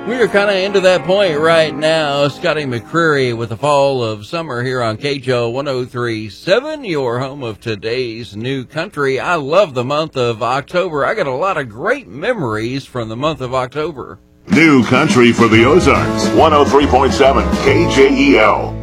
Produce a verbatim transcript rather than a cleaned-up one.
We are kind of into that point right now. Scotty McCreery with the fall of summer here on K J O one oh three point seven, your home of today's new country. I love the month of October. I got a lot of great memories from the month of October. New country for the Ozarks, one oh three point seven K J E L.